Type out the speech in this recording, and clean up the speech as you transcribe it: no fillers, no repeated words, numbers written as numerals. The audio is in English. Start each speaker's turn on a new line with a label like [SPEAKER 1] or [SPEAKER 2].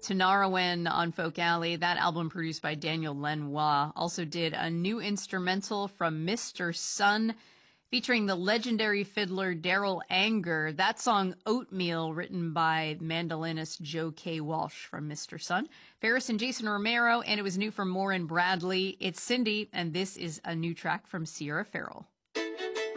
[SPEAKER 1] Tanarawen on Folk Alley, that album produced by Daniel Lanois, also did a new instrumental from Mr. Sun featuring the legendary fiddler Daryl Anger. That song, Oatmeal, written by mandolinist Joe K. Walsh from Mr. Sun. Ferris and Jason Romero, and it was new from Morin Bradley. It's Cindy, and this is a new track from Sierra Farrell.